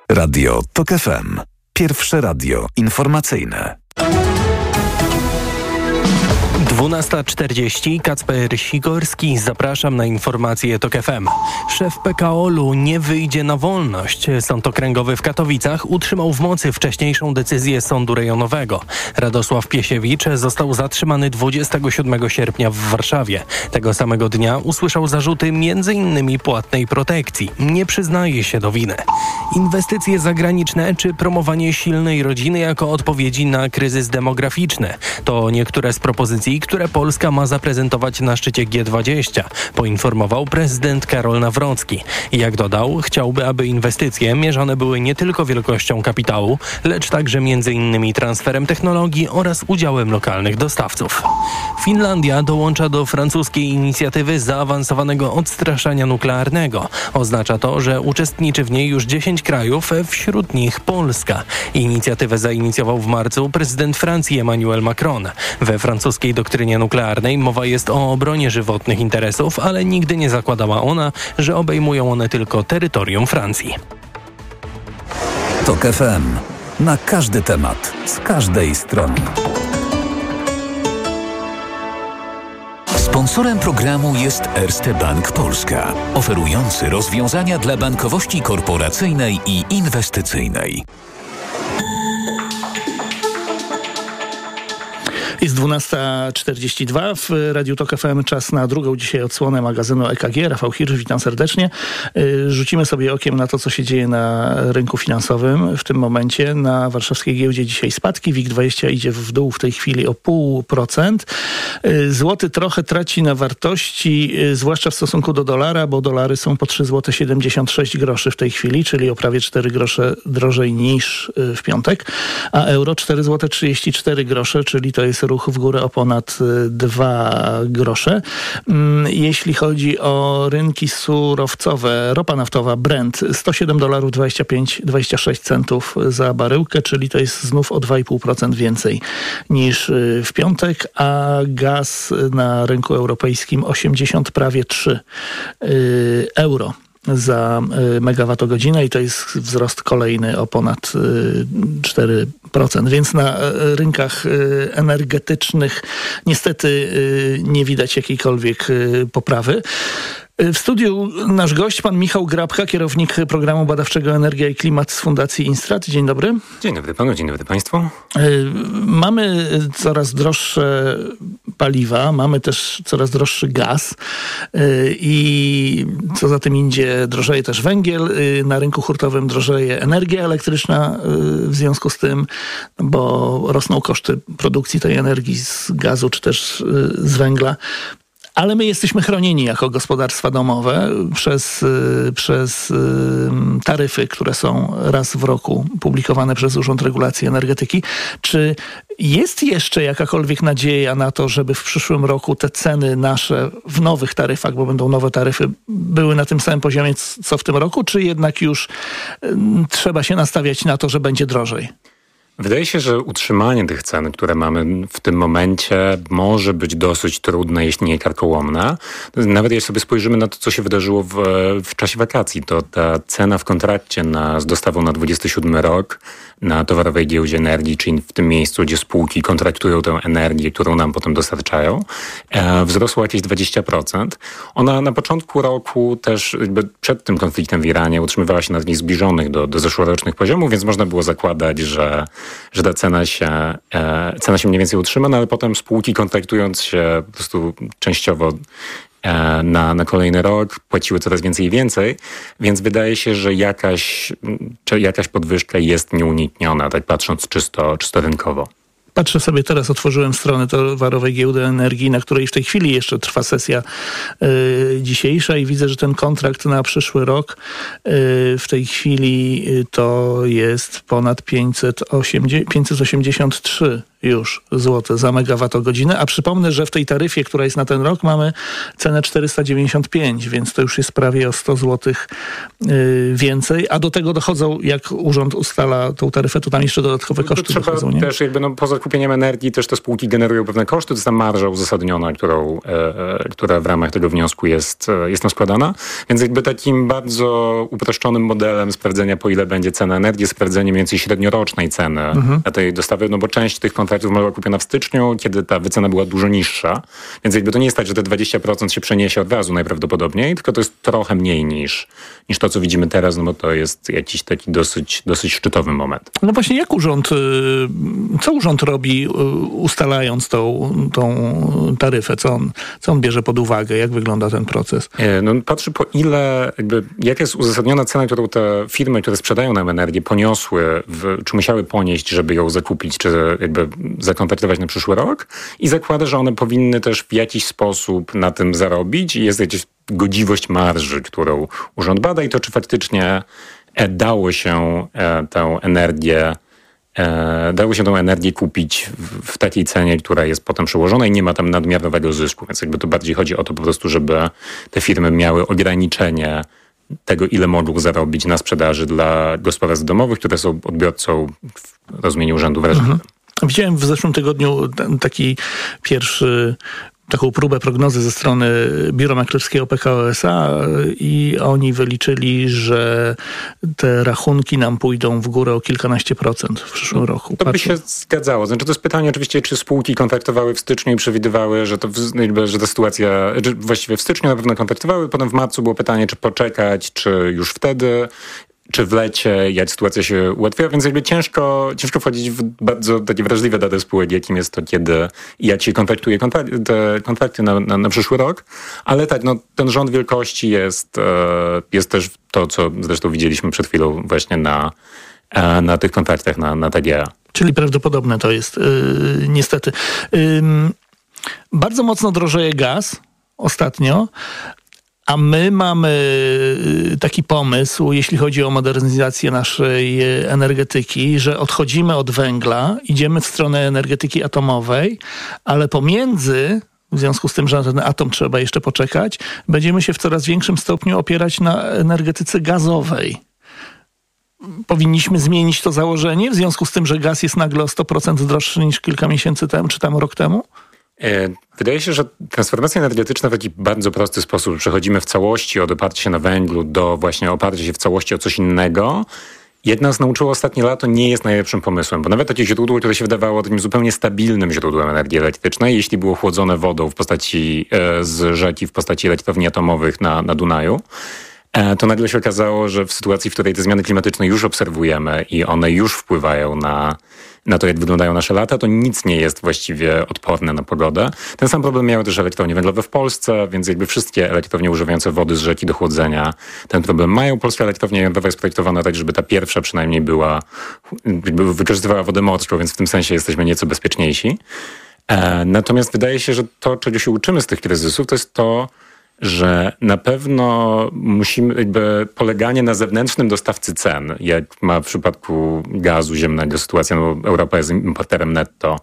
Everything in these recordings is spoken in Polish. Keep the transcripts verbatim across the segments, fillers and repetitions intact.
Radio TOK F M. Pierwsze radio informacyjne. dwunasta czterdzieści, Kacper Sigorski, zapraszam na informacje TOK F M. Szef P K O L u nie wyjdzie na wolność. Sąd Okręgowy w Katowicach utrzymał w mocy wcześniejszą decyzję sądu rejonowego. Radosław Piesiewicz został zatrzymany dwudziestego siódmego sierpnia w Warszawie. Tego samego dnia usłyszał zarzuty między innymi płatnej protekcji. Nie przyznaje się do winy. Inwestycje zagraniczne czy promowanie silnej rodziny jako odpowiedzi na kryzys demograficzny. To niektóre z propozycji, które Polska ma zaprezentować na szczycie G dwadzieścia, poinformował prezydent Karol Nawrocki. Jak dodał, chciałby, aby inwestycje mierzone były nie tylko wielkością kapitału, lecz także między innymi transferem technologii oraz udziałem lokalnych dostawców. Finlandia dołącza do francuskiej inicjatywy zaawansowanego odstraszania nuklearnego. Oznacza to, że uczestniczy w niej już dziesięć krajów, wśród nich Polska. Inicjatywę zainicjował w marcu prezydent Francji Emmanuel Macron. We francuskiej doktrynie nuklearnej mowa jest o obronie żywotnych interesów, ale nigdy nie zakładała ona, że obejmują one tylko terytorium Francji. TOK F M. Na każdy temat, z każdej strony. Sponsorem programu jest Erste Bank Polska, oferujący rozwiązania dla bankowości korporacyjnej i inwestycyjnej. Jest dwunasta czterdzieści dwa w Radiu TOK F M. Czas na drugą dzisiaj odsłonę magazynu E K G. Rafał Hirsch, witam serdecznie. Rzucimy sobie okiem na to, co się dzieje na rynku finansowym w tym momencie. Na warszawskiej giełdzie dzisiaj spadki. WIG dwadzieścia idzie w dół w tej chwili o zero przecinek pięć procent. Złoty trochę traci na wartości, zwłaszcza w stosunku do dolara, bo dolary są po trzy złote siedemdziesiąt sześć groszy w tej chwili, czyli o prawie cztery grosze drożej niż w piątek, a euro cztery złote trzydzieści cztery grosze, czyli to jest ruch w górę o ponad dwa grosze. Jeśli chodzi o rynki surowcowe, ropa naftowa Brent sto siedem dolarów dwadzieścia pięć dwadzieścia sześć centów za baryłkę, czyli to jest znów o dwa i pół procent więcej niż w piątek, a gaz na rynku europejskim osiemdziesiąt prawie trzy euro za megawattogodzinę i to jest wzrost kolejny o ponad cztery procent. Więc na rynkach energetycznych niestety nie widać jakiejkolwiek poprawy. W studiu nasz gość, pan Michał Grabka, kierownik programu badawczego Energia i Klimat z Fundacji Instrat. Dzień dobry. Dzień dobry panu, dzień dobry państwu. Mamy coraz droższe paliwa, mamy też coraz droższy gaz i co za tym idzie, drożeje też węgiel. Na rynku hurtowym drożeje energia elektryczna w związku z tym, bo rosną koszty produkcji tej energii z gazu czy też z węgla. Ale my jesteśmy chronieni jako gospodarstwa domowe przez, przez taryfy, które są raz w roku publikowane przez Urząd Regulacji Energetyki. Czy jest jeszcze jakakolwiek nadzieja na to, żeby w przyszłym roku te ceny nasze w nowych taryfach, bo będą nowe taryfy, były na tym samym poziomie co w tym roku, czy jednak już trzeba się nastawiać na to, że będzie drożej? Wydaje się, że utrzymanie tych cen, które mamy w tym momencie, może być dosyć trudne, jeśli nie karkołomne. Nawet jeśli sobie spojrzymy na to, co się wydarzyło w, w czasie wakacji, to ta cena w kontrakcie na, z dostawą na dwudziesty siódmy rok na towarowej giełdzie energii, czyli w tym miejscu, gdzie spółki kontraktują tę energię, którą nam potem dostarczają, e, wzrosła jakieś dwadzieścia procent. Ona na początku roku też jakby przed tym konfliktem w Iranie utrzymywała się na takich zbliżonych do, do zeszłorocznych poziomów, więc można było zakładać, że że ta cena się, e, cena się mniej więcej utrzyma, no ale potem spółki kontraktując się po prostu częściowo e, na, na kolejny rok płaciły coraz więcej i więcej, więc wydaje się, że jakaś, czy jakaś podwyżka jest nieunikniona, tak patrząc czysto, czysto rynkowo. Patrzę sobie teraz, otworzyłem stronę towarowej giełdy energii, na której w tej chwili jeszcze trwa sesja y, dzisiejsza i widzę, że ten kontrakt na przyszły rok y, w tej chwili to jest ponad pięćset osiemdziesiąt trzy już złote za megawattogodzinę, a przypomnę, że w tej taryfie, która jest na ten rok, mamy cenę czterysta dziewięćdziesiąt pięć, więc to już jest prawie o sto złotych yy, więcej, a do tego dochodzą, jak urząd ustala tą taryfę, to tam jeszcze dodatkowe koszty trzeba dochodzą, nie? Też jakby no, poza kupieniem energii też te spółki generują pewne koszty, to jest ta marża uzasadniona, którą, e, która w ramach tego wniosku jest, e, jest nam składana, więc jakby takim bardzo uproszczonym modelem sprawdzenia, po ile będzie cena energii, sprawdzenie mniej więcej średniorocznej ceny mhm. na tej dostawy, no bo część tych kontraktów była kupiona w styczniu, kiedy ta wycena była dużo niższa, więc jakby to nie jest tak, że te dwadzieścia procent się przeniesie od razu najprawdopodobniej, tylko to jest trochę mniej niż, niż to, co widzimy teraz, no bo to jest jakiś taki dosyć, dosyć szczytowy moment. No właśnie, jak urząd, co urząd robi, ustalając tą, tą taryfę? Co on, co on bierze pod uwagę? Jak wygląda ten proces? No, patrzy po ile, jakby, jaka jest uzasadniona cena, którą te firmy, które sprzedają nam energię, poniosły, w, czy musiały ponieść, żeby ją zakupić, czy jakby zakontraktować na przyszły rok, i zakłada, że one powinny też w jakiś sposób na tym zarobić i jest jakaś godziwość marży, którą urząd bada, i to, czy faktycznie dało się tę energię dało się tę energię kupić w, w takiej cenie, która jest potem przełożona i nie ma tam nadmiernego zysku. Więc jakby to bardziej chodzi o to po prostu, żeby te firmy miały ograniczenie tego, ile mogą zarobić na sprzedaży dla gospodarstw domowych, które są odbiorcą w rozumieniu urzędu wrażliwym. Mhm. Widziałem w zeszłym tygodniu taki pierwszy taką próbę prognozy ze strony biura maklerskiego P K O S A i oni wyliczyli, że te rachunki nam pójdą w górę o kilkanaście procent w przyszłym roku. To by się zgadzało. Znaczy to jest pytanie oczywiście, czy spółki kontraktowały w styczniu i przewidywały, że, to, że ta sytuacja, właściwie w styczniu na pewno kontraktowały, potem w marcu było pytanie, czy poczekać, czy już wtedy, czy w lecie, jak sytuacja się ułatwia, więc jakby ciężko, ciężko wchodzić w bardzo takie wrażliwe dane spółek, jakim jest to, kiedy i jak się kontraktuje kontrak- te kontrakty na, na, na przyszły rok, ale tak, no, ten rząd wielkości jest, e, jest też to, co zresztą widzieliśmy przed chwilą właśnie na, e, na tych kontraktach na, na T G E. Czyli prawdopodobne to jest, yy, niestety. Yy, bardzo mocno drożeje gaz ostatnio. A my mamy taki pomysł, jeśli chodzi o modernizację naszej energetyki, że odchodzimy od węgla, idziemy w stronę energetyki atomowej, ale pomiędzy, w związku z tym, że na ten atom trzeba jeszcze poczekać, będziemy się w coraz większym stopniu opierać na energetyce gazowej. Powinniśmy zmienić to założenie w związku z tym, że gaz jest nagle o sto procent droższy niż kilka miesięcy temu, czy tam rok temu? Wydaje się, że transformacja energetyczna w taki bardzo prosty sposób, przechodzimy w całości od oparcia się na węglu do właśnie oparcia się w całości o coś innego, jak nas nauczyło ostatnie lato, nie jest najlepszym pomysłem, bo nawet takie źródło, które się wydawało takim zupełnie stabilnym źródłem energii elektrycznej, jeśli było chłodzone wodą w postaci e, z rzeki, w postaci elektrowni atomowych na, na Dunaju, e, to nagle się okazało, że w sytuacji, w której te zmiany klimatyczne już obserwujemy i one już wpływają na na to, jak wyglądają nasze lata, to nic nie jest właściwie odporne na pogodę. Ten sam problem miały też elektrownie węglowe w Polsce, więc jakby wszystkie elektrownie używające wody z rzeki do chłodzenia ten problem mają. Polska elektrownia jądrowa jest projektowana tak, żeby ta pierwsza przynajmniej była, jakby wykorzystywała wodę morską, więc w tym sensie jesteśmy nieco bezpieczniejsi. E, natomiast wydaje się, że to, czego się uczymy z tych kryzysów, to jest to, że na pewno musimy, jakby poleganie na zewnętrznym dostawcy cen, jak ma w przypadku gazu ziemnego sytuacja, no Europa jest importerem netto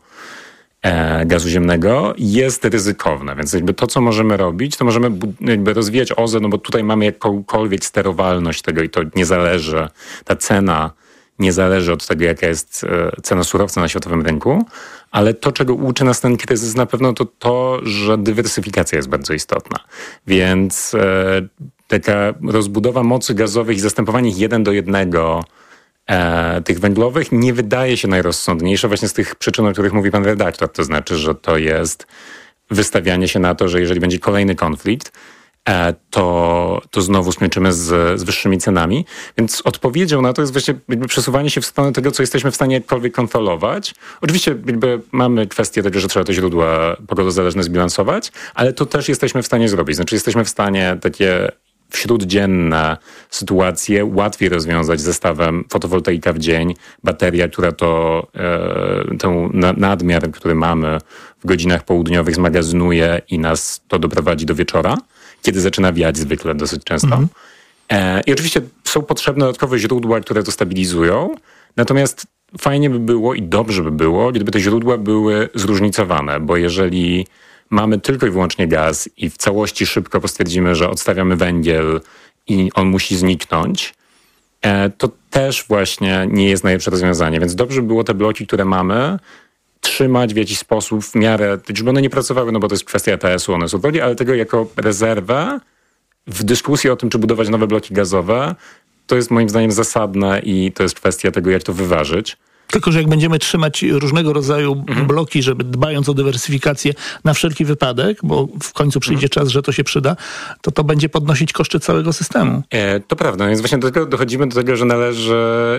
e, gazu ziemnego, jest ryzykowne. Więc jakby to, co możemy robić, to możemy jakby rozwijać O Z E, no bo tutaj mamy jakąkolwiek sterowalność tego i to nie zależy, ta cena nie zależy od tego, jaka jest cena surowca na światowym rynku, ale to, czego uczy nas ten kryzys na pewno, to to, że dywersyfikacja jest bardzo istotna. Więc e, taka rozbudowa mocy gazowych i zastępowanie ich jeden do jednego e, tych węglowych nie wydaje się najrozsądniejsze właśnie z tych przyczyn, o których mówi pan redaktor. To znaczy, że to jest wystawianie się na to, że jeżeli będzie kolejny konflikt, to, to znowu skończymy z, z wyższymi cenami. Więc odpowiedzią na to jest właśnie jakby przesuwanie się w stronę tego, co jesteśmy w stanie jakkolwiek kontrolować. Oczywiście jakby mamy kwestię tego, że trzeba te źródła pogodozależne zbilansować, ale to też jesteśmy w stanie zrobić. Znaczy jesteśmy w stanie takie wśróddzienne sytuacje łatwiej rozwiązać zestawem fotowoltaika w dzień, bateria, która to e, ten nadmiar, który mamy w godzinach południowych zmagazynuje i nas to doprowadzi do wieczora, kiedy zaczyna wiać zwykle dosyć często. Mm-hmm. E, I oczywiście są potrzebne dodatkowe źródła, które to stabilizują, natomiast fajnie by było i dobrze by było, gdyby te źródła były zróżnicowane, bo jeżeli mamy tylko i wyłącznie gaz i w całości szybko postwierdzimy, że odstawiamy węgiel i on musi zniknąć, to też właśnie nie jest najlepsze rozwiązanie. Więc dobrze by było te bloki, które mamy, trzymać w jakiś sposób w miarę, żeby one nie pracowały, no bo to jest kwestia E T S-u, one są w wodzie, ale tego jako rezerwę w dyskusji o tym, czy budować nowe bloki gazowe, to jest moim zdaniem zasadne i to jest kwestia tego, jak to wyważyć. Tylko że jak będziemy trzymać różnego rodzaju mhm. bloki, żeby dbając o dywersyfikację na wszelki wypadek, bo w końcu przyjdzie mhm. czas, że to się przyda, to to będzie podnosić koszty całego systemu. E, to prawda, więc właśnie do tego dochodzimy do tego, że należy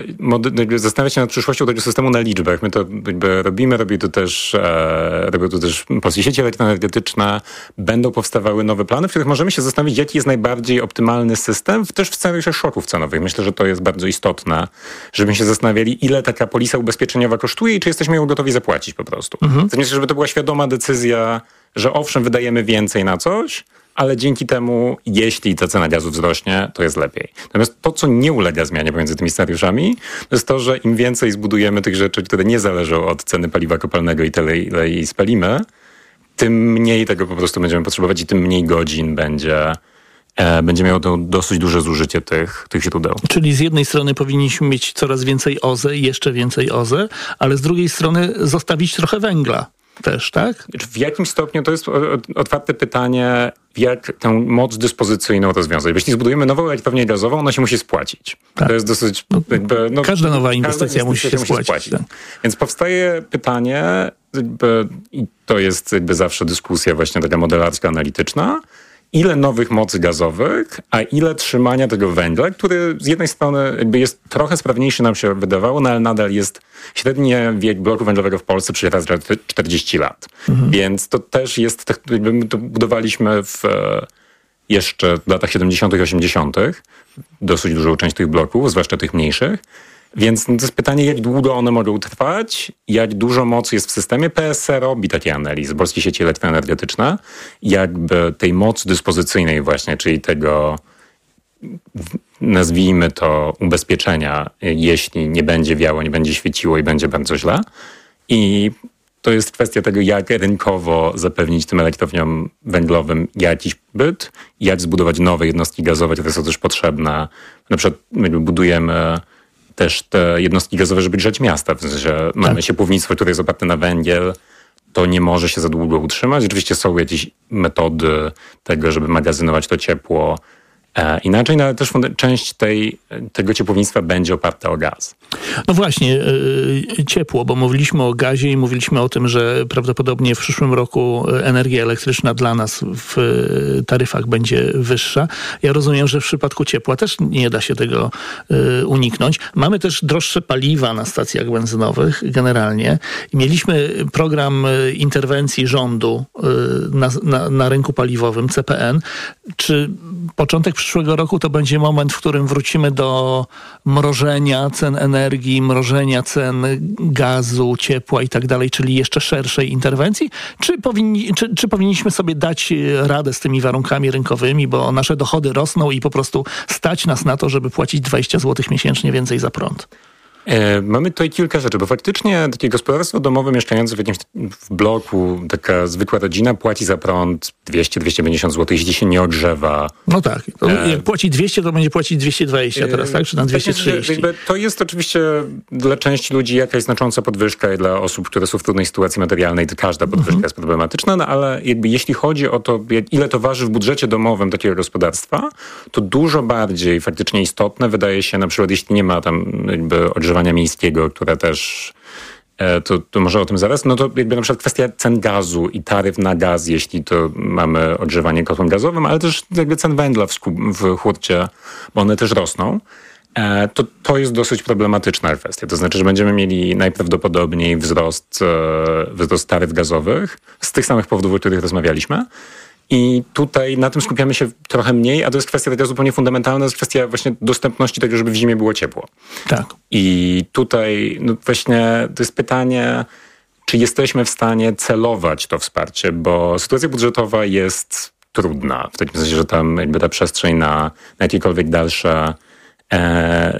mody- zastanawiać się nad przyszłością tego systemu na liczbach. My to jakby robimy, robi to też, e, robią to też polskie sieci elektroenergetyczne. Będą powstawały nowe plany, w których możemy się zastanowić, jaki jest najbardziej optymalny system, też w scenariuszach szoków cenowych. Myślę, że to jest bardzo istotne, żebyśmy się zastanawiali, ile taka polisa ubezpieczeniowa kosztuje i czy jesteśmy ją gotowi zapłacić po prostu. Mhm. Myślę, żeby to była świadoma decyzja, że owszem, wydajemy więcej na coś, ale dzięki temu, jeśli ta cena gazu wzrośnie, to jest lepiej. Natomiast to, co nie ulega zmianie pomiędzy tymi scenariuszami, to jest to, że im więcej zbudujemy tych rzeczy, które nie zależą od ceny paliwa kopalnego i tyle, ile jej spalimy, tym mniej tego po prostu będziemy potrzebować i tym mniej godzin będzie będzie miało to dosyć duże zużycie tych, tych źródeł. Czyli z jednej strony powinniśmy mieć coraz więcej O Z E i jeszcze więcej O Z E, ale z drugiej strony zostawić trochę węgla też, tak? W jakim stopniu to jest otwarte pytanie, jak tę moc dyspozycyjną rozwiązać. Bo jeśli zbudujemy nową elektrownię gazową, ona się musi spłacić. Tak. To jest dosyć... Jakby, no, każda nowa inwestycja, każda musi się musi spłacić. spłacić. Tak. Więc powstaje pytanie, jakby, i to jest jakby zawsze dyskusja właśnie taka modelarska, analityczna, ile nowych mocy gazowych, a ile trzymania tego węgla, który z jednej strony jakby jest trochę sprawniejszy, nam się wydawało, no ale nadal jest średni wiek bloku węglowego w Polsce przyraz czterdzieści lat. Mhm. Więc to też jest, jakby my to budowaliśmy w jeszcze w latach siedemdziesiątych, osiemdziesiątych dosyć dużą część tych bloków, zwłaszcza tych mniejszych. Więc to jest pytanie, jak długo one mogą trwać, jak dużo mocy jest w systemie. P S E robi takie analizy, Polskie Sieci Elektroenergetyczne, jakby tej mocy dyspozycyjnej właśnie, czyli tego, nazwijmy to, ubezpieczenia, jeśli nie będzie wiało, nie będzie świeciło i będzie bardzo źle. I to jest kwestia tego, jak rynkowo zapewnić tym elektrowniom węglowym jakiś byt, jak zbudować nowe jednostki gazowe, które są też potrzebne. Na przykład my budujemy też te jednostki gazowe, żeby grzać miasta. W sensie mamy tak. ciepłownictwo, które jest oparte na węgiel, to nie może się za długo utrzymać. Oczywiście są jakieś metody tego, żeby magazynować to ciepło e, inaczej, no ale też część tej, tego ciepłownictwa będzie oparta o gaz. No właśnie, yy, ciepło, bo mówiliśmy o gazie i mówiliśmy o tym, że prawdopodobnie w przyszłym roku energia elektryczna dla nas w taryfach będzie wyższa. Ja rozumiem, że w przypadku ciepła też nie da się tego yy, uniknąć. Mamy też droższe paliwa na stacjach benzynowych generalnie. Mieliśmy program interwencji rządu yy, na, na, na rynku paliwowym, C P N. Czy początek przyszłego roku to będzie moment, w którym wrócimy do mrożenia cen energii, energii, mrożenia cen gazu, ciepła i tak dalej, czyli jeszcze szerszej interwencji? Czy, powinni, czy, czy powinniśmy sobie dać radę z tymi warunkami rynkowymi, bo nasze dochody rosną i po prostu stać nas na to, żeby płacić dwadzieścia złotych miesięcznie więcej za prąd? E, mamy tutaj kilka rzeczy, bo faktycznie takie gospodarstwo domowe mieszkające w jakimś w bloku, taka zwykła rodzina płaci za prąd dwieście do dwieście pięćdziesiąt złotych, jeśli się nie ogrzewa. No tak, to e, jak płaci dwieście, to będzie płacić dwieście dwadzieścia teraz, tak? Czy tam dwieście trzydzieści? To jest oczywiście dla części ludzi jakaś znacząca podwyżka i dla osób, które są w trudnej sytuacji materialnej, to każda podwyżka mhm. jest problematyczna, no ale jakby jeśli chodzi o to, ile to waży w budżecie domowym takiego gospodarstwa, to dużo bardziej faktycznie istotne wydaje się, na przykład jeśli nie ma tam jakby ogrzewania miejskiego, które też, to, to może o tym zaraz, no to jakby na przykład kwestia cen gazu i taryf na gaz, jeśli to mamy ogrzewanie kotłem gazowym, ale też jakby cen węgla w, w hurcie, bo one też rosną, to to jest dosyć problematyczna kwestia. To znaczy, że będziemy mieli najprawdopodobniej wzrost, wzrost taryf gazowych z tych samych powodów, o których rozmawialiśmy. I tutaj na tym skupiamy się trochę mniej, a to jest kwestia taka zupełnie fundamentalna, to jest kwestia właśnie dostępności tego, żeby w zimie było ciepło. Tak. I tutaj no właśnie to jest pytanie, czy jesteśmy w stanie celować to wsparcie, bo sytuacja budżetowa jest trudna, w takim sensie, że tam jakby ta przestrzeń na, na jakiekolwiek dalsze, e,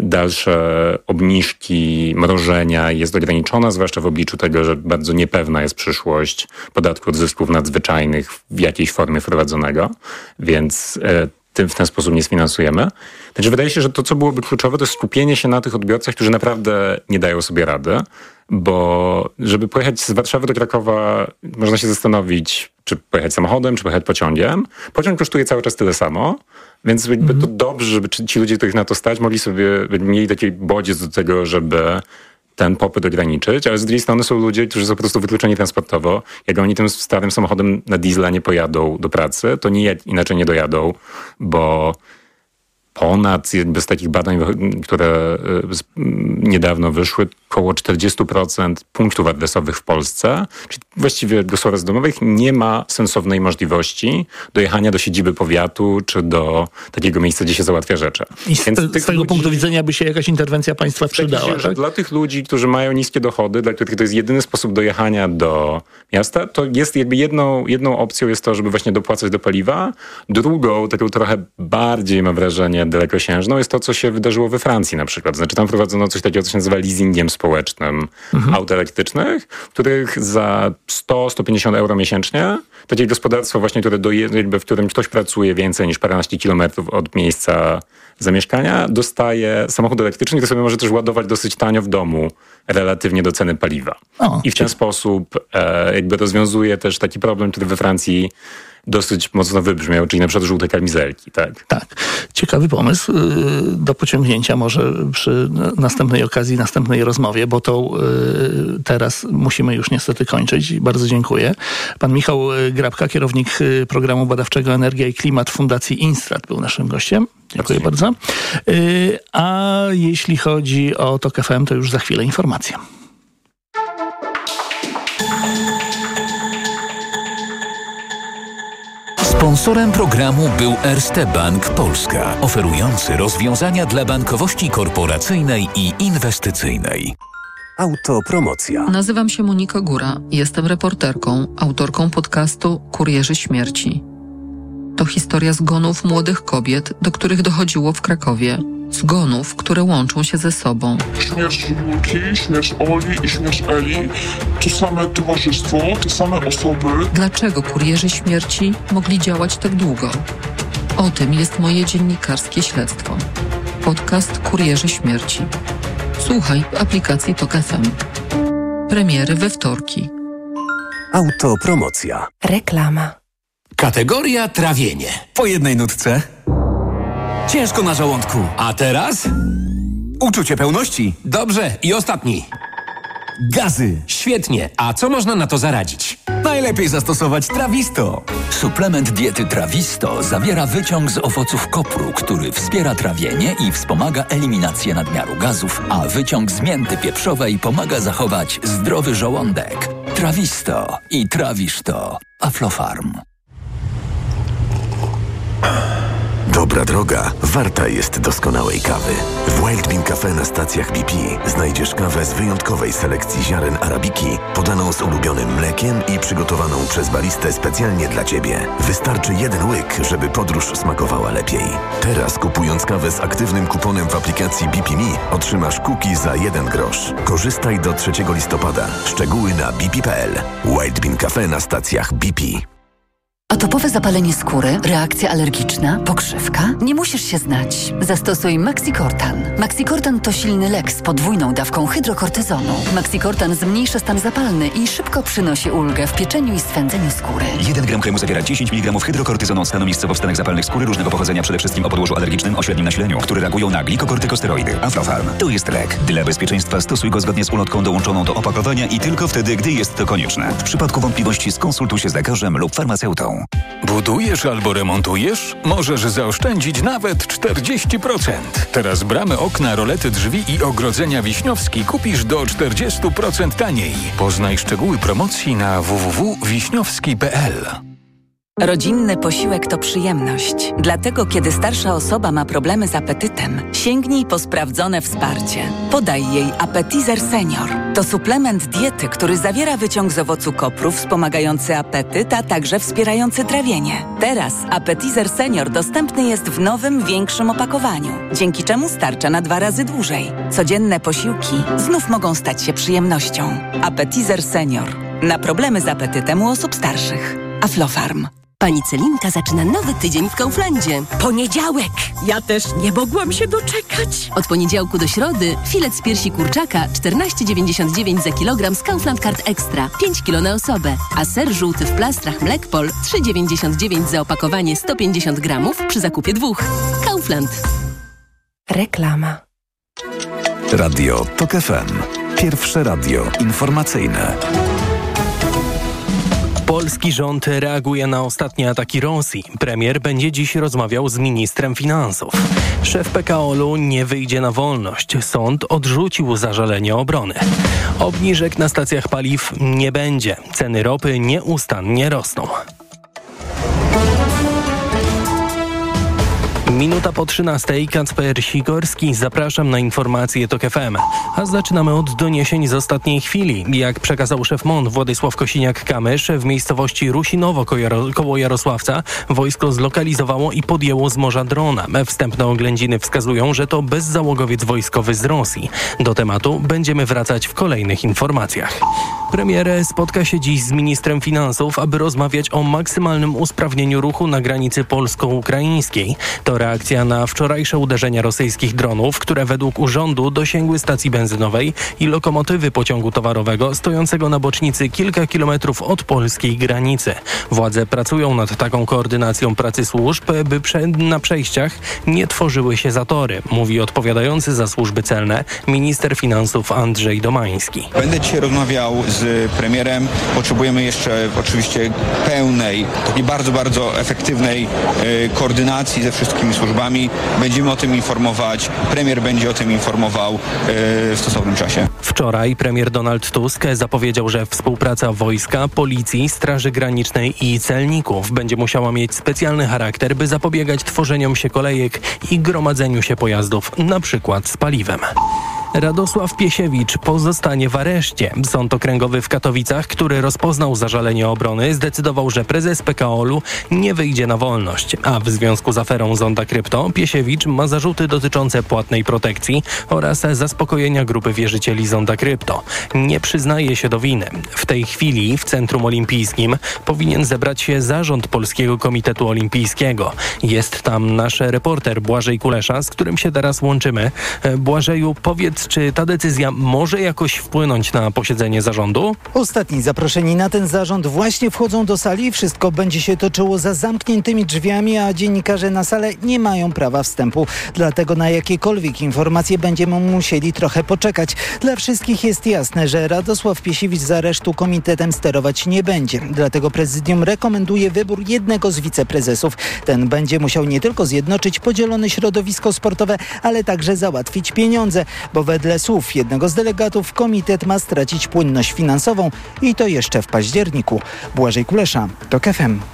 dalsze obniżki, mrożenia jest ograniczona, zwłaszcza w obliczu tego, że bardzo niepewna jest przyszłość podatku od zysków nadzwyczajnych w jakiejś formie wprowadzonego, więc e, tym w ten sposób nie sfinansujemy. Także wydaje się, że to, co byłoby kluczowe, to jest skupienie się na tych odbiorcach, którzy naprawdę nie dają sobie rady, bo żeby pojechać z Warszawy do Krakowa, można się zastanowić, czy pojechać samochodem, czy pojechać pociągiem. Pociąg kosztuje cały czas tyle samo, więc jakby to dobrze, żeby ci ludzie, których na to stać, mogli sobie, mieli taki bodziec do tego, żeby ten popyt ograniczyć, ale z drugiej strony są ludzie, którzy są po prostu wykluczeni transportowo. Jak oni tym starym samochodem na diesla nie pojadą do pracy, to nijak inaczej nie dojadą, bo ponad, jakby z takich badań, które niedawno wyszły, około czterdzieści procent punktów adresowych w Polsce, czyli właściwie gospodarstw domowych, nie ma sensownej możliwości dojechania do siedziby powiatu, czy do takiego miejsca, gdzie się załatwia rzeczy. I z, te, z tego ludzi, punktu widzenia by się jakaś interwencja państwa przydała. Się, tak? Dla tych ludzi, którzy mają niskie dochody, dla których to jest jedyny sposób dojechania do miasta, to jest jakby jedną, jedną opcją jest to, żeby właśnie dopłacać do paliwa. Drugą, taką trochę bardziej, mam wrażenie, dalekosiężną jest to, co się wydarzyło we Francji na przykład. Znaczy tam prowadzono coś takiego, co się nazywa leasingiem społecznym mhm. aut elektrycznych, których za sto do stu pięćdziesięciu euro miesięcznie takie gospodarstwo właśnie, które doje, jakby w którym ktoś pracuje więcej niż paręnaście kilometrów od miejsca zamieszkania, dostaje samochód elektryczny, który sobie może też ładować dosyć tanio w domu, relatywnie do ceny paliwa. O, I w ten sposób e, jakby rozwiązuje też taki problem, który we Francji dosyć mocno wybrzmiał, czyli na przykład żółte kamizelki, tak? Tak. Ciekawy pomysł do pociągnięcia może przy następnej okazji, następnej rozmowie, bo to teraz musimy już niestety kończyć. Bardzo dziękuję. Pan Michał Grabka, kierownik programu badawczego Energia i Klimat Fundacji Instrat, był naszym gościem. Dziękuję bardzo. A jeśli chodzi o TOK F M, to już za chwilę informacja. Sponsorem programu był Erste Bank Polska, oferujący rozwiązania dla bankowości korporacyjnej i inwestycyjnej. Autopromocja. Nazywam się Monika Góra. Jestem reporterką, autorką podcastu Kurierzy Śmierci. To historia zgonów młodych kobiet, do których dochodziło w Krakowie. Zgonów, które łączą się ze sobą. Śmierć Julki, śmierć Oli i śmierć Eli to same towarzystwo, te same osoby. Dlaczego kurierzy śmierci mogli działać tak długo? O tym jest moje dziennikarskie śledztwo. Podcast Kurierzy Śmierci. Słuchaj w aplikacji TOK F M. Premiery we wtorki. Autopromocja. Reklama. Kategoria trawienie. Po jednej nutce. Ciężko na żołądku. A teraz? Uczucie pełności. Dobrze. I ostatni. Gazy. Świetnie. A co można na to zaradzić? Najlepiej zastosować Trawisto. Suplement diety Trawisto zawiera wyciąg z owoców kopru, który wspiera trawienie i wspomaga eliminację nadmiaru gazów, a wyciąg z mięty pieprzowej pomaga zachować zdrowy żołądek. Trawisto i trawisz to. Aflofarm. Dobra droga warta jest doskonałej kawy. W Wild Bean Cafe na stacjach B P znajdziesz kawę z wyjątkowej selekcji ziaren arabiki, podaną z ulubionym mlekiem i przygotowaną przez baristę specjalnie dla Ciebie. Wystarczy jeden łyk, żeby podróż smakowała lepiej. Teraz kupując kawę z aktywnym kuponem w aplikacji B P Me otrzymasz cookie za jeden grosz. Korzystaj do trzeciego listopada. Szczegóły na b p kropka p l. Wild Bean Cafe na stacjach B P. Atopowe zapalenie skóry, reakcja alergiczna, pokrzywka? Nie musisz się znać. Zastosuj Maxicortan. Maxicortan to silny lek z podwójną dawką hydrokortyzonu. Maxicortan zmniejsza stan zapalny i szybko przynosi ulgę w pieczeniu i swędzeniu skóry. jeden gram kremu zawiera dziesięć miligramów hydrokortyzonu stanu miejscowo w stanach zapalnych skóry różnego pochodzenia, przede wszystkim o podłożu alergicznym o średnim nasileniu, które reagują na glikokortykosteroidy. Aflofarm to jest lek. Dla bezpieczeństwa stosuj go zgodnie z ulotką dołączoną do opakowania i tylko wtedy, gdy jest to konieczne. W przypadku wątpliwości skonsultuj się z lekarzem lub farmaceutą. Budujesz albo remontujesz? Możesz zaoszczędzić nawet czterdzieści procent. Teraz bramy, okna, rolety drzwi i ogrodzenia Wiśniowski kupisz do czterdzieści procent taniej. Poznaj szczegóły promocji na w w w kropka wiśniowski kropka p l. Rodzinny posiłek to przyjemność. Dlatego, kiedy starsza osoba ma problemy z apetytem, sięgnij po sprawdzone wsparcie. Podaj jej Appetizer Senior. To suplement diety, który zawiera wyciąg z owocu kopru wspomagający apetyt, a także wspierający trawienie. Teraz Appetizer Senior dostępny jest w nowym, większym opakowaniu, dzięki czemu starcza na dwa razy dłużej. Codzienne posiłki znów mogą stać się przyjemnością. Appetizer Senior. Na problemy z apetytem u osób starszych. Aflofarm. Pani Celinka zaczyna nowy tydzień w Kauflandzie. Poniedziałek! Ja też nie mogłam się doczekać. Od poniedziałku do środy filet z piersi kurczaka czternaście dziewięćdziesiąt dziewięć za kilogram z Kaufland Card Extra, pięć kilo na osobę. A ser żółty w plastrach Mlekpol trzy dziewięćdziesiąt dziewięć za opakowanie sto pięćdziesiąt gramów przy zakupie dwóch. Kaufland. Reklama. Radio TOK F M. Pierwsze radio informacyjne. Polski rząd reaguje na ostatnie ataki Rosji. Premier będzie dziś rozmawiał z ministrem finansów. Szef P K O L-u nie wyjdzie na wolność. Sąd odrzucił zażalenie obrony. Obniżek na stacjach paliw nie będzie. Ceny ropy nieustannie rosną. Minuta po trzynastej, Kacper Sikorski. Zapraszam na informacje TOK F M. A zaczynamy od doniesień z ostatniej chwili. Jak przekazał szef M O N Władysław Kosiniak-Kamysz, w miejscowości Rusinowo koło Jarosławca wojsko zlokalizowało i podjęło z morza drona. Wstępne oględziny wskazują, że to bezzałogowiec wojskowy z Rosji. Do tematu będziemy wracać w kolejnych informacjach. Premier spotka się dziś z ministrem finansów, aby rozmawiać o maksymalnym usprawnieniu ruchu na granicy polsko-ukraińskiej. To reakcja na wczorajsze uderzenia rosyjskich dronów, które według urzędu dosięgły stacji benzynowej i lokomotywy pociągu towarowego stojącego na bocznicy kilka kilometrów od polskiej granicy. Władze pracują nad taką koordynacją pracy służb, by prze- na przejściach nie tworzyły się zatory, mówi odpowiadający za służby celne minister finansów Andrzej Domański. Będę dzisiaj rozmawiał z premierem. Potrzebujemy jeszcze oczywiście pełnej, takiej bardzo, bardzo efektywnej e, koordynacji ze wszystkimi służbami. Będziemy o tym informować. Premier będzie o tym informował e, w stosownym czasie. Wczoraj premier Donald Tusk zapowiedział, że współpraca wojska, policji, Straży Granicznej i celników będzie musiała mieć specjalny charakter, by zapobiegać tworzeniom się kolejek i gromadzeniu się pojazdów, na przykład z paliwem. Radosław Piesiewicz pozostanie w areszcie. Sąd okręgowy w Katowicach, który rozpoznał zażalenie obrony, zdecydował, że prezes P K O L-u nie wyjdzie na wolność. A w związku z aferą Zonda Krypto Piesiewicz ma zarzuty dotyczące płatnej protekcji oraz zaspokojenia grupy wierzycieli Zonda Krypto. Nie przyznaje się do winy. W tej chwili w Centrum Olimpijskim powinien zebrać się zarząd Polskiego Komitetu Olimpijskiego. Jest tam nasz reporter Błażej Kulesza, z którym się teraz łączymy. Błażeju, powiedz, czy ta decyzja może jakoś wpłynąć na posiedzenie zarządu? Ostatni zaproszeni na ten zarząd właśnie wchodzą do sali. Wszystko będzie się toczyło za zamkniętymi drzwiami, a dziennikarze na salę nie mają prawa wstępu. Dlatego na jakiekolwiek informacje będziemy musieli trochę poczekać. Dla wszystkich jest jasne, że Radosław Piesiewicz z aresztu komitetem sterować nie będzie. Dlatego prezydium rekomenduje wybór jednego z wiceprezesów. Ten będzie musiał nie tylko zjednoczyć podzielone środowisko sportowe, ale także załatwić pieniądze, bo wedle słów jednego z delegatów komitet ma stracić płynność finansową i to jeszcze w październiku. Błażej Kulesza, TOK F M.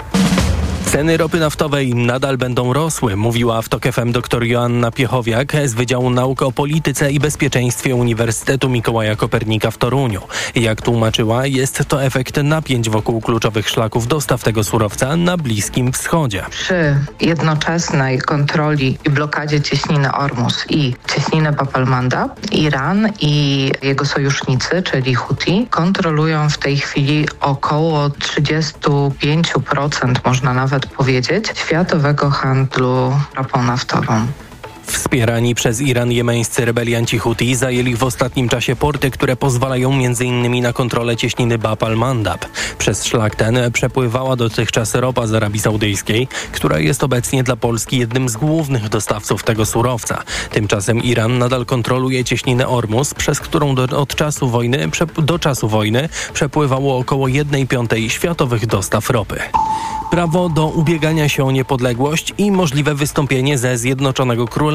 Ceny ropy naftowej nadal będą rosły, mówiła w TOK F M dr Joanna Piechowiak z Wydziału Nauk o Polityce i Bezpieczeństwie Uniwersytetu Mikołaja Kopernika w Toruniu. Jak tłumaczyła, jest to efekt napięć wokół kluczowych szlaków dostaw tego surowca na Bliskim Wschodzie. Przy jednoczesnej kontroli i blokadzie cieśniny Ormus i cieśniny Bab el-Mandab, Iran i jego sojusznicy, czyli Huti, kontrolują w tej chwili około trzydzieści pięć procent, można nawet powiedzieć, światowego handlu ropą naftową. Wspierani przez Iran jemeńscy rebelianci Huti zajęli w ostatnim czasie porty, które pozwalają między innymi na kontrolę cieśniny Bab el-Mandab. Przez szlak ten przepływała dotychczas ropa z Arabii Saudyjskiej, która jest obecnie dla Polski jednym z głównych dostawców tego surowca. Tymczasem Iran nadal kontroluje cieśninę Ormus, przez którą do, od czasu wojny, do czasu wojny przepływało około jednej piątej światowych dostaw ropy. Prawo do ubiegania się o niepodległość i możliwe wystąpienie ze Zjednoczonego Królestwa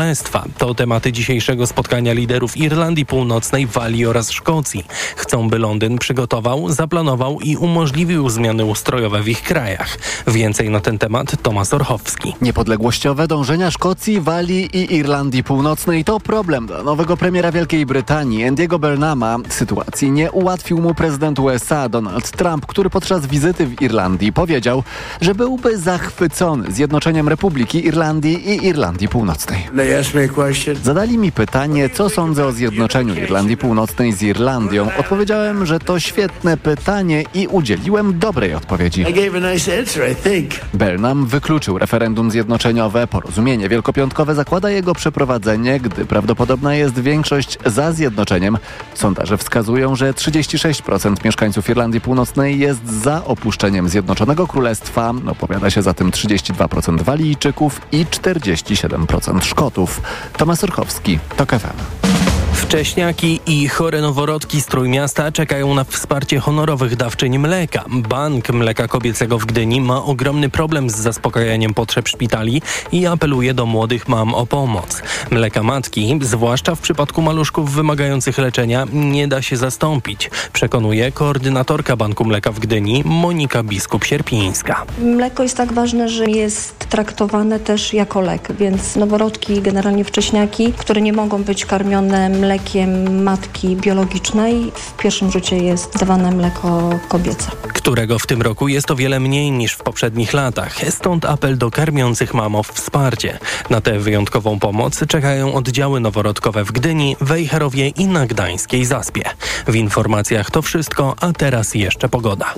Królestwa. To tematy dzisiejszego spotkania liderów Irlandii Północnej, Walii oraz Szkocji. Chcą, by Londyn przygotował, zaplanował i umożliwił zmiany ustrojowe w ich krajach. Więcej na ten temat Tomasz Orchowski. Niepodległościowe dążenia Szkocji, Walii i Irlandii Północnej to problem dla nowego premiera Wielkiej Brytanii, Andy'ego Burnhama. Sytuacji nie ułatwił mu prezydent U S A Donald Trump, który podczas wizyty w Irlandii powiedział, że byłby zachwycony zjednoczeniem Republiki Irlandii i Irlandii Północnej. Zadali mi pytanie, co sądzę o zjednoczeniu Irlandii Północnej z Irlandią. Odpowiedziałem, że to świetne pytanie i udzieliłem dobrej odpowiedzi. Burnham wykluczył referendum zjednoczeniowe. Porozumienie wielkopiątkowe zakłada jego przeprowadzenie, gdy prawdopodobna jest większość za zjednoczeniem. Sondaże wskazują, że trzydzieści sześć procent mieszkańców Irlandii Północnej jest za opuszczeniem Zjednoczonego Królestwa. Opowiada się za tym trzydzieści dwa procent Walijczyków i czterdzieści siedem procent Szkotów. Tomasz Orchowski, TOK F M. Wcześniaki i chore noworodki z Trójmiasta czekają na wsparcie honorowych dawczyń mleka. Bank Mleka Kobiecego w Gdyni ma ogromny problem z zaspokajaniem potrzeb szpitali i apeluje do młodych mam o pomoc. Mleka matki, zwłaszcza w przypadku maluszków wymagających leczenia, nie da się zastąpić, przekonuje koordynatorka Banku Mleka w Gdyni Monika Biskup-Sierpińska. Mleko jest tak ważne, że jest traktowane też jako lek, więc noworodki, generalnie wcześniaki, które nie mogą być karmione mlekiem matki biologicznej, w pierwszym rzucie jest dawane mleko kobiece. Którego w tym roku jest o wiele mniej niż w poprzednich latach. Stąd apel do karmiących mam o wsparcie. Na tę wyjątkową pomoc czekają oddziały noworodkowe w Gdyni, Wejherowie i na gdańskiej Zaspie. W informacjach to wszystko, a teraz jeszcze pogoda.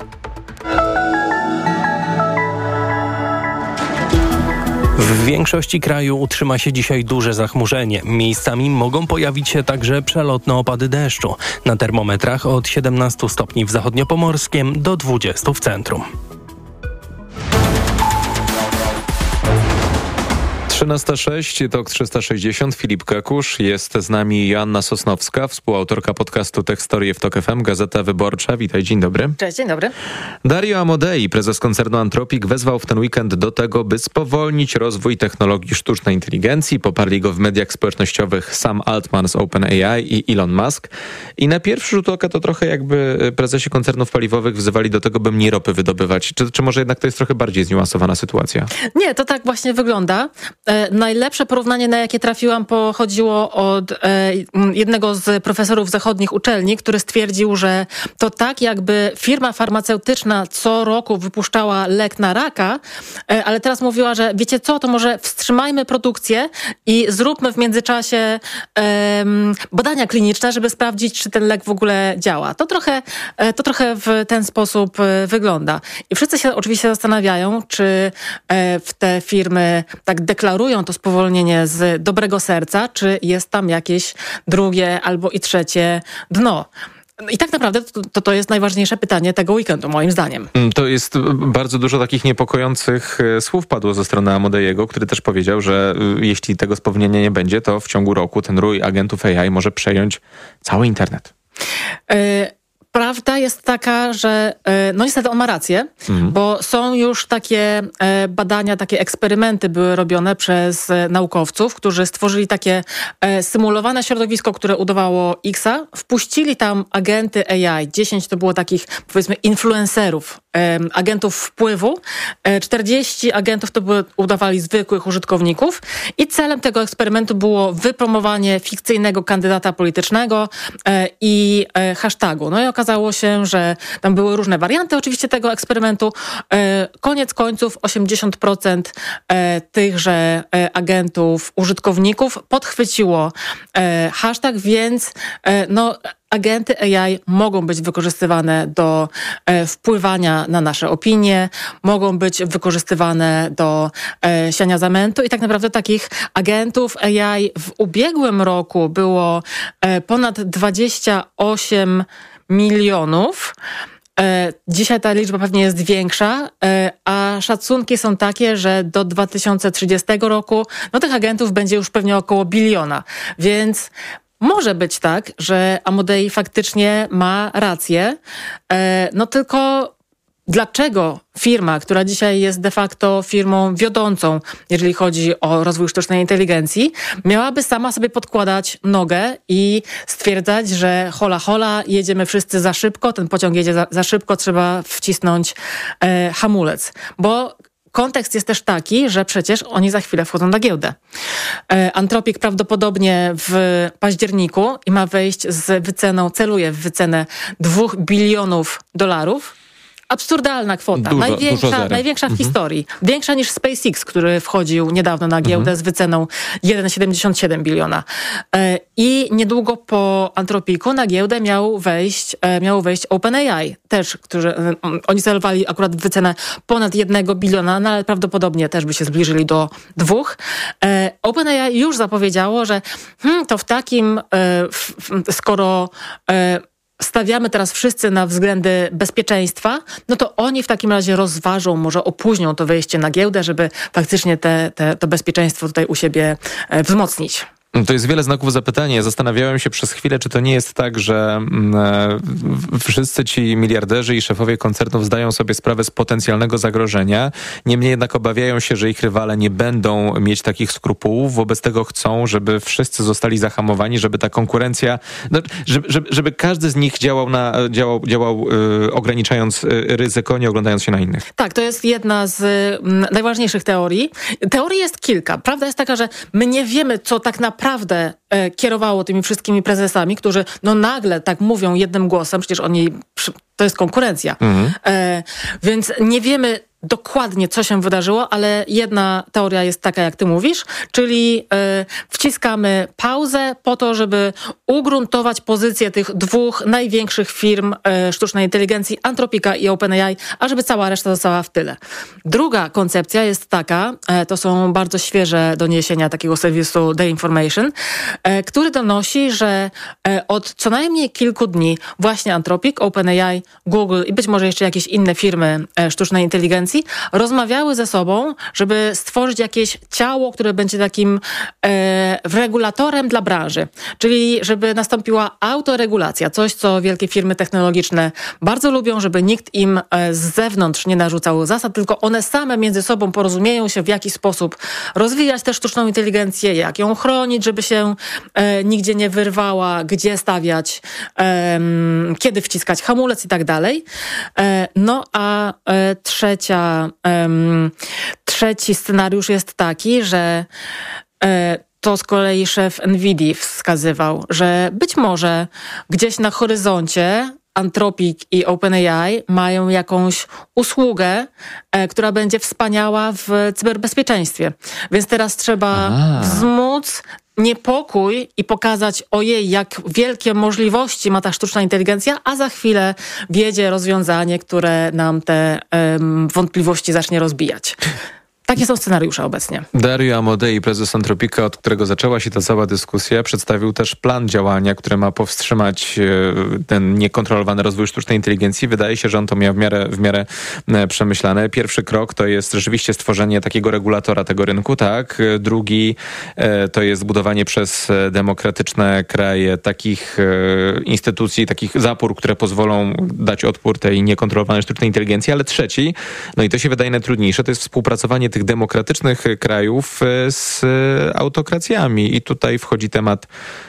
W większości kraju utrzyma się dzisiaj duże zachmurzenie. Miejscami mogą pojawić się także przelotne opady deszczu. Na termometrach od siedemnastu stopni w zachodniopomorskiem do dwudziestu w centrum. trzynasta sześć, TOK trzysta sześćdziesiąt, Filip Kakusz, jest z nami Joanna Sosnowska, współautorka podcastu Tekstorie w TOK F M, Gazeta Wyborcza. Witaj, dzień dobry. Cześć, dzień dobry. Dario Amodei, prezes koncernu Anthropic, wezwał w ten weekend do tego, by spowolnić rozwój technologii sztucznej inteligencji. Poparli go w mediach społecznościowych Sam Altman z OpenAI i Elon Musk. I na pierwszy rzut oka to trochę jakby prezesi koncernów paliwowych wzywali do tego, by mniej ropy wydobywać. Czy, czy może jednak to jest trochę bardziej zniuansowana sytuacja? Nie, to tak właśnie wygląda. E, najlepsze porównanie, na jakie trafiłam, pochodziło od e, jednego z profesorów zachodnich uczelni, który stwierdził, że to tak jakby firma farmaceutyczna co roku wypuszczała lek na raka, e, ale teraz mówiła, że wiecie co, to może wstrzymajmy produkcję i zróbmy w międzyczasie e, badania kliniczne, żeby sprawdzić, czy ten lek w ogóle działa. To trochę, e, to trochę w ten sposób e, wygląda. I wszyscy się oczywiście zastanawiają, czy e, w te firmy tak deklarują to spowolnienie z dobrego serca, czy jest tam jakieś drugie albo i trzecie dno. I tak naprawdę to, to jest najważniejsze pytanie tego weekendu, moim zdaniem. To jest bardzo dużo takich niepokojących słów padło ze strony Amodeiego, który też powiedział, że jeśli tego spowolnienia nie będzie, to w ciągu roku ten rój agentów A I może przejąć cały internet. Y- Prawda jest taka, że no niestety on ma rację, mhm. bo są już takie badania, takie eksperymenty były robione przez naukowców, którzy stworzyli takie symulowane środowisko, które udawało X-a. Wpuścili tam agenty A I. dziesięć to było takich, powiedzmy, influencerów, agentów wpływu. czterdzieści agentów to były, udawali zwykłych użytkowników i celem tego eksperymentu było wypromowanie fikcyjnego kandydata politycznego i hashtagu. No i okazało się, że tam były różne warianty oczywiście tego eksperymentu. Koniec końców osiemdziesiąt procent tychże agentów, użytkowników podchwyciło hashtag, więc no agenty A I mogą być wykorzystywane do e, wpływania na nasze opinie, mogą być wykorzystywane do e, siania zamętu i tak naprawdę takich agentów A I w ubiegłym roku było e, ponad dwadzieścia osiem milionów. E, dzisiaj ta liczba pewnie jest większa, e, a szacunki są takie, że do dwa tysiące trzydziestego roku no tych agentów będzie już pewnie około biliona, więc może być tak, że Amodei faktycznie ma rację, no tylko Dlaczego firma, która dzisiaj jest de facto firmą wiodącą, jeżeli chodzi o rozwój sztucznej inteligencji, miałaby sama sobie podkładać nogę i stwierdzać, że hola hola, jedziemy wszyscy za szybko, ten pociąg jedzie za, za szybko, trzeba wcisnąć e, hamulec. Bo kontekst jest też taki, że przecież oni za chwilę wchodzą na giełdę. E, Anthropic prawdopodobnie w październiku i ma wejść z wyceną, celuje w wycenę dwóch bilionów dolarów. Absurdalna kwota, dużo, największa, dużo największa w mhm. historii. Większa niż SpaceX, który wchodził niedawno na giełdę mhm. z wyceną jeden przecinek siedemdziesiąt siedem biliona. E, I niedługo po Anthropicu na giełdę miał wejść, e, miał wejść OpenAI, też, którzy, e, oni celowali akurat w wycenę ponad jednego biliona, no ale prawdopodobnie też by się zbliżyli do dwóch. E, OpenAI już zapowiedziało, że hmm, to w takim, e, w, w, skoro e, stawiamy teraz wszyscy na względy bezpieczeństwa, no to oni w takim razie rozważą, może opóźnią to wejście na giełdę, żeby faktycznie te, te, to bezpieczeństwo tutaj u siebie e, wzmocnić. To jest wiele znaków zapytania. Zastanawiałem się przez chwilę, czy to nie jest tak, że e, wszyscy ci miliarderzy i szefowie koncernów zdają sobie sprawę z potencjalnego zagrożenia. Niemniej jednak obawiają się, że ich rywale nie będą mieć takich skrupułów. Wobec tego chcą, żeby wszyscy zostali zahamowani, żeby ta konkurencja, no, żeby, żeby, żeby każdy z nich działał, na, działał, działał e, ograniczając ryzyko, nie oglądając się na innych. Tak, to jest jedna z m, najważniejszych teorii. Teorii jest kilka. Prawda jest taka, że my nie wiemy, co tak naprawdę naprawdę e, kierowało tymi wszystkimi prezesami, którzy no nagle tak mówią jednym głosem, przecież oni, to jest konkurencja. Mhm. E, więc nie wiemy dokładnie, co się wydarzyło, ale jedna teoria jest taka, jak ty mówisz, czyli e, wciskamy pauzę po to, żeby ugruntować pozycję tych dwóch największych firm e, sztucznej inteligencji, Anthropica i OpenAI, a żeby cała reszta została w tyle. Druga koncepcja jest taka, e, to są bardzo świeże doniesienia takiego serwisu The Information, e, który donosi, że e, od co najmniej kilku dni właśnie Anthropic, OpenAI, Google i być może jeszcze jakieś inne firmy e, sztucznej inteligencji rozmawiały ze sobą, żeby stworzyć jakieś ciało, które będzie takim e, regulatorem dla branży. Czyli żeby nastąpiła autoregulacja. Coś, co wielkie firmy technologiczne bardzo lubią, żeby nikt im e, z zewnątrz nie narzucał zasad, tylko one same między sobą porozumieją się, w jaki sposób rozwijać tę sztuczną inteligencję, jak ją chronić, żeby się e, nigdzie nie wyrwała, gdzie stawiać, e, kiedy wciskać hamulec i tak dalej. E, no a e, trzecia Um, trzeci scenariusz jest taki, że e, to z kolei szef Nvidii wskazywał, że być może gdzieś na horyzoncie Anthropic i OpenAI mają jakąś usługę, e, która będzie wspaniała w cyberbezpieczeństwie. Więc teraz trzeba Aha. wzmóc niepokój i pokazać, ojej, jak wielkie możliwości ma ta sztuczna inteligencja, a za chwilę wjedzie rozwiązanie, które nam te um, wątpliwości zacznie rozbijać. Takie są scenariusze obecnie. Dario Amodei, prezes Anthropica, od którego zaczęła się ta cała dyskusja, przedstawił też plan działania, który ma powstrzymać ten niekontrolowany rozwój sztucznej inteligencji. Wydaje się, że on to miał w miarę, w miarę przemyślane. Pierwszy krok to jest rzeczywiście stworzenie takiego regulatora tego rynku, tak? Drugi to jest budowanie przez demokratyczne kraje takich instytucji, takich zapór, które pozwolą dać odpór tej niekontrolowanej sztucznej inteligencji, ale trzeci, no i to się wydaje najtrudniejsze, to jest współpracowanie tych demokratycznych krajów z autokracjami. I tutaj wchodzi temat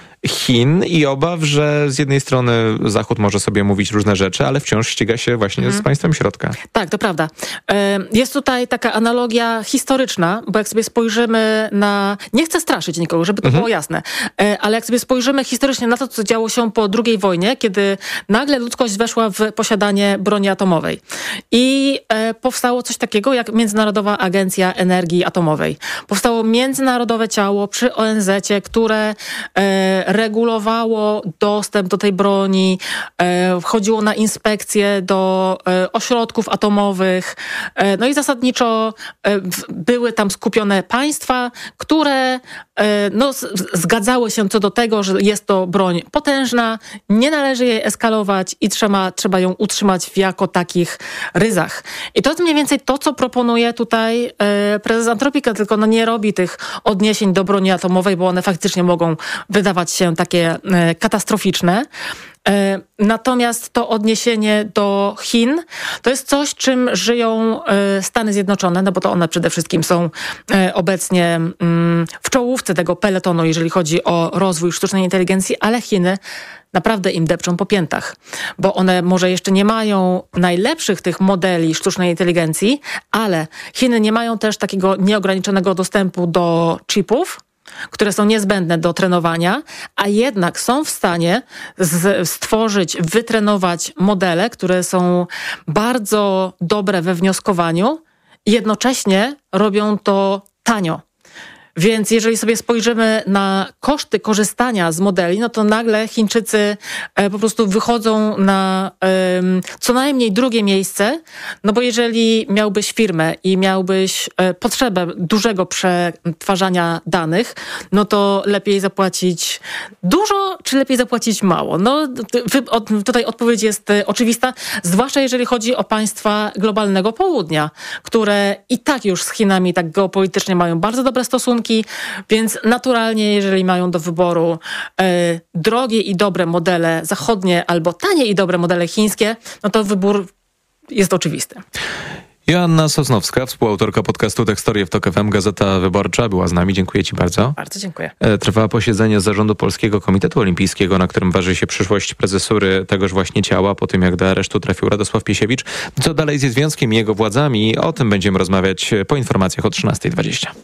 Chin i obaw, że z jednej strony Zachód może sobie mówić różne rzeczy, ale wciąż ściga się właśnie mm. z państwem środka. Tak, to prawda. Jest tutaj taka analogia historyczna, bo jak sobie spojrzymy na... Nie chcę straszyć nikogo, żeby to mm-hmm. było jasne, ale jak sobie spojrzymy historycznie na to, co działo się po drugiej wojnie, kiedy nagle ludzkość weszła w posiadanie broni atomowej. I powstało coś takiego jak Międzynarodowa Agencja Energii Atomowej. Powstało międzynarodowe ciało przy O N Z-cie, które regulowało dostęp do tej broni, e, chodziło na inspekcje do e, ośrodków atomowych. E, no i zasadniczo e, w, były tam skupione państwa, które e, no, z, zgadzały się co do tego, że jest to broń potężna, nie należy jej eskalować i trzeba, trzeba ją utrzymać w jako takich ryzach. I to jest mniej więcej to, co proponuje tutaj e, prezes Anthropica, tylko no nie robi tych odniesień do broni atomowej, bo one faktycznie mogą wydawać się takie e, katastroficzne. Natomiast to odniesienie do Chin to jest coś, czym żyją Stany Zjednoczone, no bo to one przede wszystkim są obecnie w czołówce tego peletonu, jeżeli chodzi o rozwój sztucznej inteligencji, ale Chiny naprawdę im depczą po piętach, bo one może jeszcze nie mają najlepszych tych modeli sztucznej inteligencji, ale Chiny nie mają też takiego nieograniczonego dostępu do chipów, które są niezbędne do trenowania, a jednak są w stanie z- stworzyć, wytrenować modele, które są bardzo dobre we wnioskowaniu i jednocześnie robią to tanio. Więc jeżeli sobie spojrzymy na koszty korzystania z modeli, no to nagle Chińczycy e, po prostu wychodzą na e, co najmniej drugie miejsce, no bo jeżeli miałbyś firmę i miałbyś e, potrzebę dużego przetwarzania danych, no to lepiej zapłacić dużo, czy lepiej zapłacić mało? No wy, od, tutaj odpowiedź jest e, oczywista, zwłaszcza jeżeli chodzi o państwa globalnego południa, które i tak już z Chinami tak geopolitycznie mają bardzo dobre stosunki, więc naturalnie, jeżeli mają do wyboru e, drogie i dobre modele zachodnie albo tanie i dobre modele chińskie, no to wybór jest oczywisty. Joanna Sosnowska, współautorka podcastu Tekstorie w Tok F M, Gazeta Wyborcza, była z nami. Dziękuję ci bardzo. Bardzo dziękuję. Trwa posiedzenie zarządu Polskiego Komitetu Olimpijskiego, na którym waży się przyszłość prezesury tegoż właśnie ciała, po tym jak do aresztu trafił Radosław Piesiewicz. Co dalej ze związkiem i jego władzami? O tym będziemy rozmawiać po informacjach o trzynasta dwadzieścia.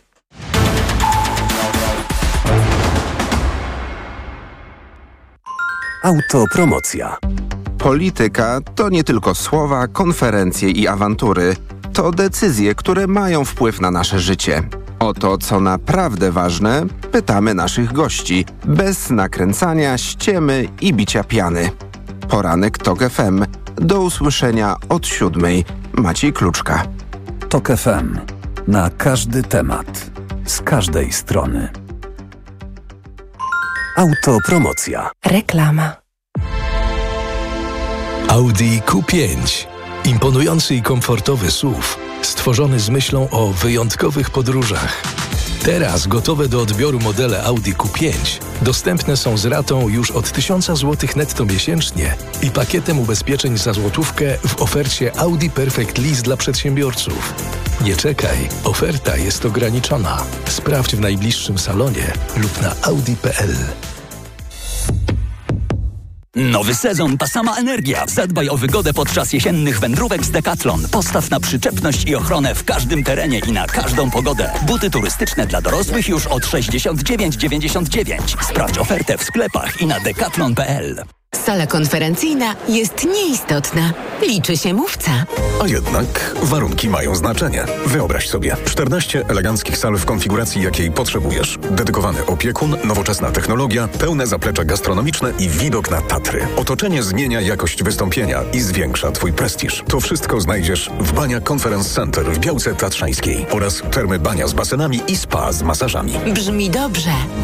Autopromocja. Polityka to nie tylko słowa, konferencje i awantury. To decyzje, które mają wpływ na nasze życie. O to, co naprawdę ważne, pytamy naszych gości, bez nakręcania, ściemy i bicia piany. Poranek Tok F M. Do usłyszenia od siódmej. Maciej Kluczka. Tok F M. Na każdy temat. Z każdej strony. Autopromocja. Reklama. Audi Q pięć. Imponujący i komfortowy S U V, stworzony z myślą o wyjątkowych podróżach. Teraz gotowe do odbioru modele Audi Q pięć dostępne są z ratą już od tysiąc złotych netto miesięcznie i pakietem ubezpieczeń za złotówkę w ofercie Audi Perfect Lease dla przedsiębiorców. Nie czekaj, oferta jest ograniczona. Sprawdź w najbliższym salonie lub na audi kropka p l. Nowy sezon, ta sama energia. Zadbaj o wygodę podczas jesiennych wędrówek z Decathlon. Postaw na przyczepność i ochronę w każdym terenie i na każdą pogodę. Buty turystyczne dla dorosłych już od sześćdziesiąt dziewięć dziewięćdziesiąt dziewięć. Sprawdź ofertę w sklepach i na decathlon kropka p l. Sala konferencyjna jest nieistotna. Liczy się mówca. A jednak warunki mają znaczenie. Wyobraź sobie czternaście eleganckich sal w konfiguracji, jakiej potrzebujesz. Dedykowany opiekun, nowoczesna technologia, pełne zaplecze gastronomiczne i widok na Tatry. Otoczenie zmienia jakość wystąpienia i zwiększa Twój prestiż. To wszystko znajdziesz w Bania Conference Center w Białce Tatrzańskiej oraz Termy Bania z basenami i spa z masażami. Brzmi dobrze.